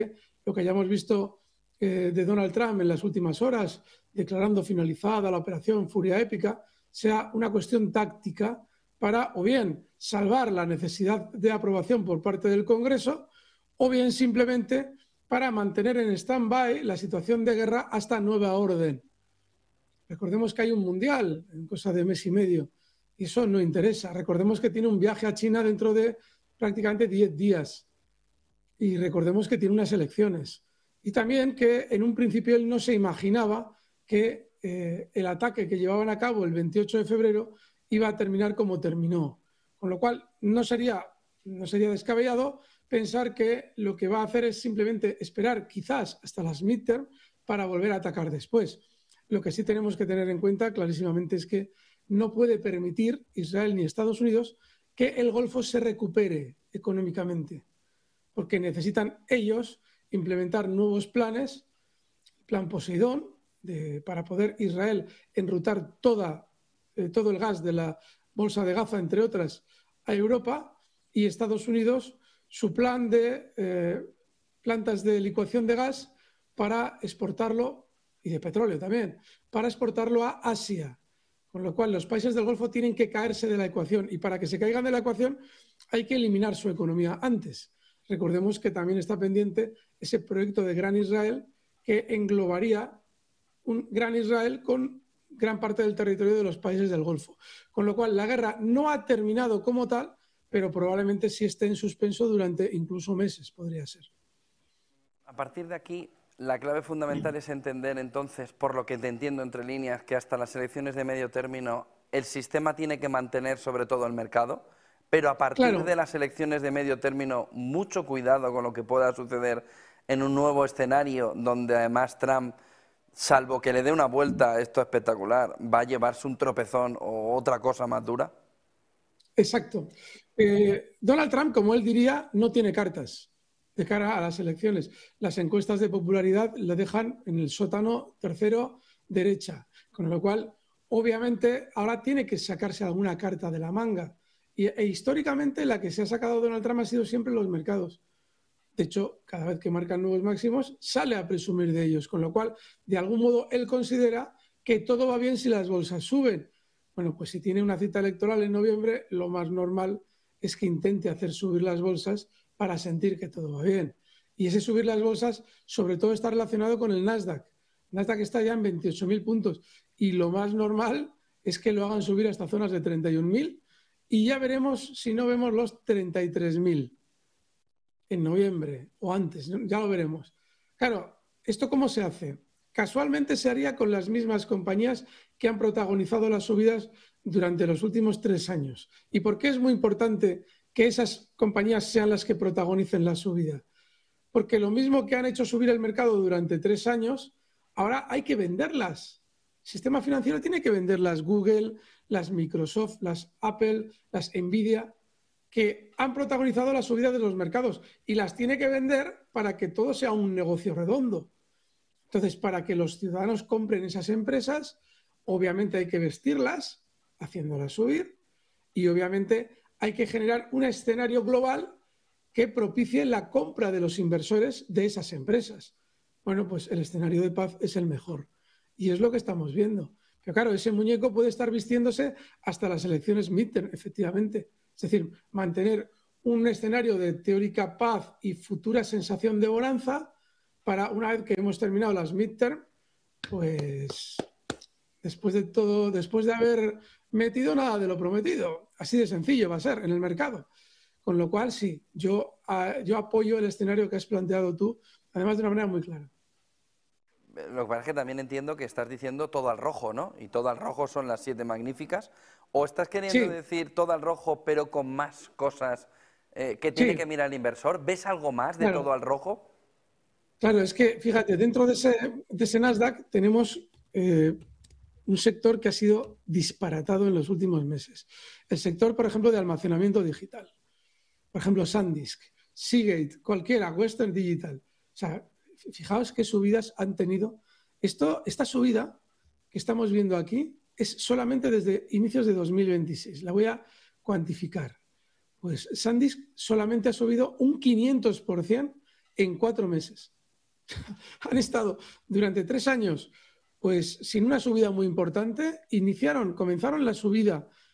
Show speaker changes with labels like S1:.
S1: lo que hayamos visto de Donald Trump en las últimas horas, declarando finalizada la operación Furia Épica, sea una cuestión táctica para o bien salvar la necesidad de aprobación por parte del Congreso o bien simplemente para mantener en stand-by la situación de guerra hasta nueva orden. Recordemos que hay un mundial en cosa de mes y medio y eso no interesa. Recordemos que tiene un viaje a China dentro de prácticamente 10 días y recordemos que tiene unas elecciones. Y también que en un principio él no se imaginaba que el ataque que llevaban a cabo el 28 de febrero iba a terminar como terminó. Con lo cual no sería descabellado pensar que lo que va a hacer es simplemente esperar quizás hasta las midterm para volver a atacar después. Lo que sí tenemos que tener en cuenta clarísimamente es que no puede permitir Israel ni Estados Unidos que el Golfo se recupere económicamente, porque necesitan ellos implementar nuevos planes, plan Poseidón, para poder Israel enrutar todo el gas de la bolsa de Gaza, entre otras, a Europa, y Estados Unidos su plan de plantas de licuación de gas para exportarlo, y de petróleo también, para exportarlo a Asia. Con lo cual los países del Golfo tienen que caerse de la ecuación y para que se caigan de la ecuación hay que eliminar su economía antes. Recordemos que también está pendiente ese proyecto de Gran Israel que englobaría un Gran Israel con gran parte del territorio de los países del Golfo. Con lo cual la guerra no ha terminado como tal, pero probablemente sí esté en suspenso durante incluso meses, podría ser.
S2: A partir de aquí, la clave fundamental es entender entonces, por lo que te entiendo entre líneas, que hasta las elecciones de medio término el sistema tiene que mantener sobre todo el mercado, pero a partir de las elecciones de medio término, mucho cuidado con lo que pueda suceder en un nuevo escenario donde además Trump, salvo que le dé una vuelta, esto espectacular, va a llevarse un tropezón o otra cosa más dura.
S1: Exacto. Donald Trump, como él diría, no tiene cartas de cara a las elecciones. Las encuestas de popularidad le dejan en el sótano tercero derecha, con lo cual, obviamente, ahora tiene que sacarse alguna carta de la manga. E históricamente la que se ha sacado Donald Trump ha sido siempre los mercados. De hecho, cada vez que marcan nuevos máximos, sale a presumir de ellos, con lo cual, de algún modo, él considera que todo va bien si las bolsas suben. Bueno, pues si tiene una cita electoral en noviembre, lo más normal es que intente hacer subir las bolsas para sentir que todo va bien. Y ese subir las bolsas, sobre todo, está relacionado con el Nasdaq. El Nasdaq está ya en 28.000 puntos y lo más normal es que lo hagan subir hasta zonas de 31.000 y ya veremos si no vemos los 33.000 en noviembre o antes, ya lo veremos. Claro, ¿esto cómo se hace? Casualmente se haría con las mismas compañías que han protagonizado las subidas durante los últimos 3 años. ¿Y por qué es muy importante que esas compañías sean las que protagonicen la subida? Porque lo mismo que han hecho subir el mercado durante 3 años, ahora hay que venderlas. El sistema financiero tiene que venderlas. Google, las Microsoft, las Apple, las Nvidia, que han protagonizado la subida de los mercados y las tiene que vender para que todo sea un negocio redondo. Entonces, para que los ciudadanos compren esas empresas, obviamente hay que vestirlas, haciéndolas subir, y obviamente hay que generar un escenario global que propicie la compra de los inversores de esas empresas. Bueno, pues el escenario de paz es el mejor. Y es lo que estamos viendo. Pero claro, ese muñeco puede estar vistiéndose hasta las elecciones midterm, efectivamente. Es decir, mantener un escenario de teórica paz y futura sensación de bonanza para una vez que hemos terminado las midterm, pues después de todo, después de haber metido nada de lo prometido. Así de sencillo va a ser en el mercado. Con lo cual, sí, yo apoyo el escenario que has planteado tú, además de una manera muy clara.
S2: Lo que pasa es que también entiendo que estás diciendo todo al rojo, ¿no? Y todo al rojo son las 7 magníficas. ¿O estás queriendo decir todo al rojo, pero con más cosas que tiene que mirar el inversor? ¿Ves algo más de todo al rojo?
S1: Claro, es que, fíjate, dentro de ese Nasdaq tenemos un sector que ha sido disparatado en los últimos meses. El sector, por ejemplo, de almacenamiento digital. Por ejemplo, SanDisk, Seagate, cualquiera, Western Digital. O sea, fijaos qué subidas han tenido. Esta subida que estamos viendo aquí es solamente desde inicios de 2026. La voy a cuantificar. Pues SanDisk solamente ha subido un 500% en 4 meses. Han estado durante 3 años pues sin una subida muy importante, comenzaron la subida